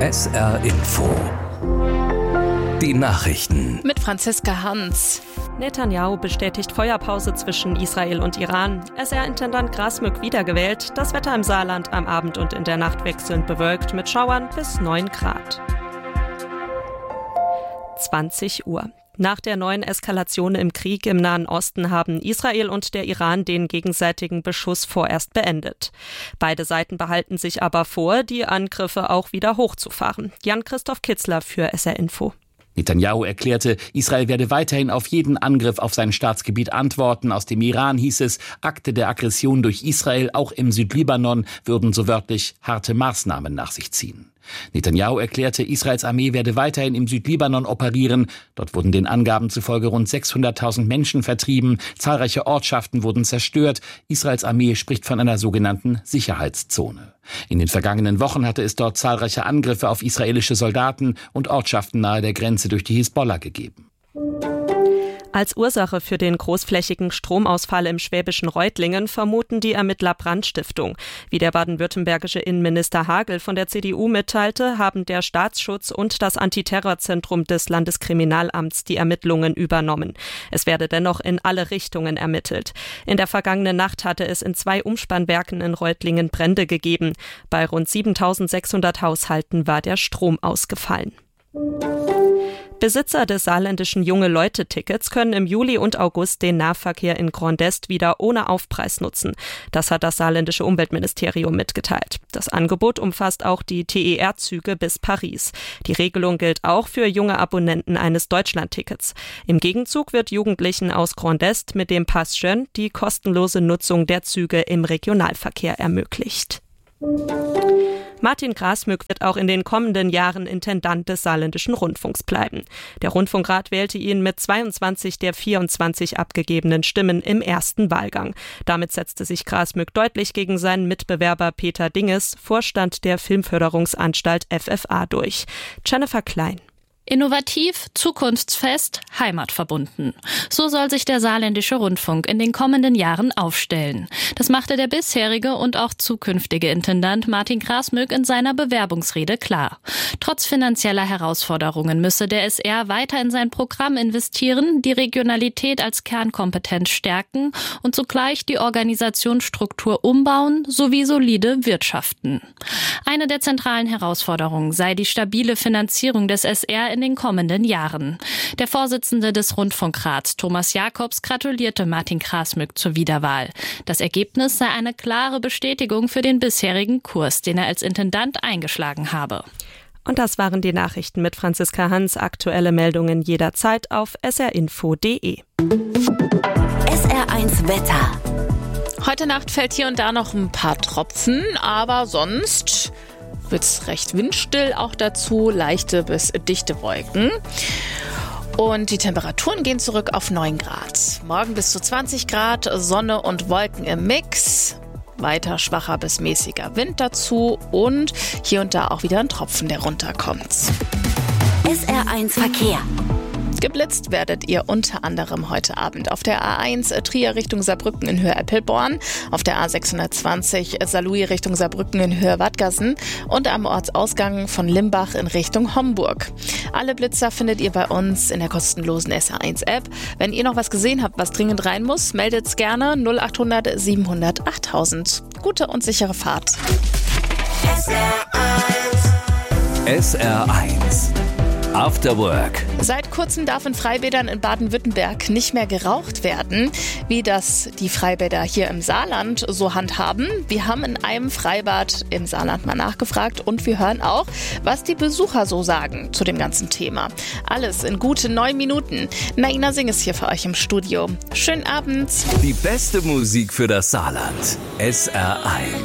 SR Info. Die Nachrichten. Mit Franziska Hans. Netanyahu bestätigt Feuerpause zwischen Israel und Iran. SR-Intendant Grasmück wiedergewählt. Das Wetter im Saarland am Abend und in der Nacht wechselnd bewölkt mit Schauern bis 9 Grad. 20 Uhr. Nach der neuen Eskalation im Krieg im Nahen Osten haben Israel und der Iran den gegenseitigen Beschuss vorerst beendet. Beide Seiten behalten sich aber vor, die Angriffe auch wieder hochzufahren. Jan-Christoph Kitzler für SR Info. Netanyahu erklärte, Israel werde weiterhin auf jeden Angriff auf sein Staatsgebiet antworten. Aus dem Iran hieß es, Akte der Aggression durch Israel, auch im Südlibanon, würden so wörtlich harte Maßnahmen nach sich ziehen. Netanyahu erklärte, Israels Armee werde weiterhin im Südlibanon operieren. Dort wurden den Angaben zufolge rund 600.000 Menschen vertrieben. Zahlreiche Ortschaften wurden zerstört. Israels Armee spricht von einer sogenannten Sicherheitszone. In den vergangenen Wochen hatte es dort zahlreiche Angriffe auf israelische Soldaten und Ortschaften nahe der Grenze durch die Hisbollah gegeben. Als Ursache für den großflächigen Stromausfall im schwäbischen Reutlingen vermuten die Ermittler Brandstiftung. Wie der baden-württembergische Innenminister Hagel von der CDU mitteilte, haben der Staatsschutz und das Antiterrorzentrum des Landeskriminalamts die Ermittlungen übernommen. Es werde dennoch in alle Richtungen ermittelt. In der vergangenen Nacht hatte es in 2 Umspannwerken in Reutlingen Brände gegeben. Bei rund 7.600 Haushalten war der Strom ausgefallen. Besitzer des saarländischen Junge-Leute-Tickets können im Juli und August den Nahverkehr in Grand Est wieder ohne Aufpreis nutzen. Das hat das saarländische Umweltministerium mitgeteilt. Das Angebot umfasst auch die TER-Züge bis Paris. Die Regelung gilt auch für junge Abonnenten eines Deutschland-Tickets. Im Gegenzug wird Jugendlichen aus Grand Est mit dem Pass Jeune die kostenlose Nutzung der Züge im Regionalverkehr ermöglicht. Martin Grasmück wird auch in den kommenden Jahren Intendant des Saarländischen Rundfunks bleiben. Der Rundfunkrat wählte ihn mit 22 der 24 abgegebenen Stimmen im ersten Wahlgang. Damit setzte sich Grasmück deutlich gegen seinen Mitbewerber Peter Dinges, Vorstand der Filmförderungsanstalt FFA, durch. Jennifer Klein. Innovativ, zukunftsfest, heimatverbunden. So soll sich der Saarländische Rundfunk in den kommenden Jahren aufstellen. Das machte der bisherige und auch zukünftige Intendant Martin Grasmück in seiner Bewerbungsrede klar. Trotz finanzieller Herausforderungen müsse der SR weiter in sein Programm investieren, die Regionalität als Kernkompetenz stärken und zugleich die Organisationsstruktur umbauen sowie solide wirtschaften. Eine der zentralen Herausforderungen sei die stabile Finanzierung des SR in den kommenden Jahren. Der Vorsitzende des Rundfunkrats, Thomas Jakobs, gratulierte Martin Grasmück zur Wiederwahl. Das Ergebnis sei eine klare Bestätigung für den bisherigen Kurs, den er als Intendant eingeschlagen habe. Und das waren die Nachrichten mit Franziska Hans. Aktuelle Meldungen jederzeit auf srinfo.de. SR1 Wetter. Heute Nacht fällt hier und da noch ein paar Tropfen, aber sonst wird's recht windstill, auch dazu leichte bis dichte Wolken. Und die Temperaturen gehen zurück auf 9 Grad. Morgen bis zu 20 Grad, Sonne und Wolken im Mix. Weiter schwacher bis mäßiger Wind dazu und hier und da auch wieder ein Tropfen, der runterkommt. SR1 Verkehr. Geblitzt werdet ihr unter anderem heute Abend auf der A1 Trier Richtung Saarbrücken in Höhe Eppelborn, auf der A620 Saarlouis Richtung Saarbrücken in Höhe Wadgassen und am Ortsausgang von Limbach in Richtung Homburg. Alle Blitzer findet ihr bei uns in der kostenlosen SR1 App. Wenn ihr noch was gesehen habt, was dringend rein muss, meldet's gerne 0800 700 8000. Gute und sichere Fahrt. SR1 After Work. Seit kurzem darf in Freibädern in Baden-Württemberg nicht mehr geraucht werden, wie das die Freibäder hier im Saarland so handhaben. Wir haben in einem Freibad im Saarland mal nachgefragt und wir hören auch, was die Besucher so sagen zu dem ganzen Thema. Alles in gute 9 Minuten. Naina Sing ist hier für euch im Studio. Schönen Abend. Die beste Musik für das Saarland. SR1.